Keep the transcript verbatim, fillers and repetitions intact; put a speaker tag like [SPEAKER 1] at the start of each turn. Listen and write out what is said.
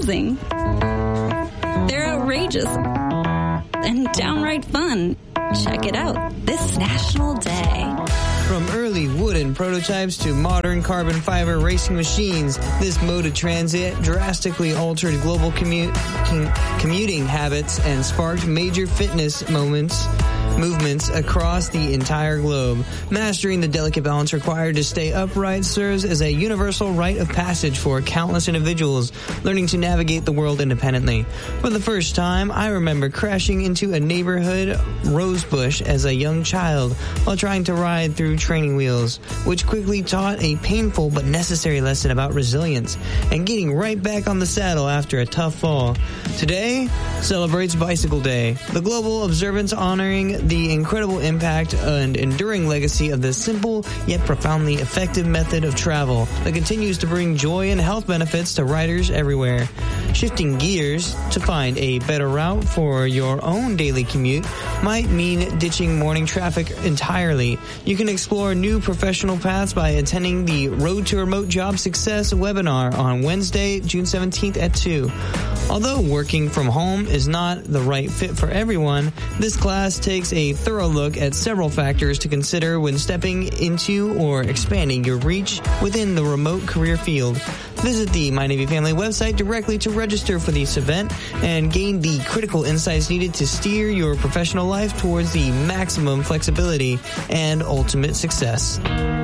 [SPEAKER 1] amusing. They're outrageous and downright fun. Check it out this National Day.
[SPEAKER 2] From early wooden prototypes to modern carbon fiber racing machines, this mode of transit drastically altered global commu- com- commuting habits and sparked major fitness moments. movements across the entire globe. Mastering the delicate balance required to stay upright serves as a universal rite of passage for countless individuals learning to navigate the world independently. For the first time, I remember crashing into a neighborhood rose bush as a young child while trying to ride through training wheels, which quickly taught a painful but necessary lesson about resilience and getting right back on the saddle after a tough fall. Today celebrates Bicycle Day, the global observance honoring the incredible impact and enduring legacy of this simple yet profoundly effective method of travel that continues to bring joy and health benefits to riders everywhere. Shifting gears to find a better route for your own daily commute might mean ditching morning traffic entirely. You can explore new professional paths by attending the Road to Remote Job Success webinar on Wednesday, June seventeenth at two. Although working from home is not the right fit for everyone, this class takes a thorough look at several factors to consider when stepping into or expanding your reach within the remote career field. Visit the My Navy Family website directly to register for this event and gain the critical insights needed to steer your professional life towards the maximum flexibility and ultimate success.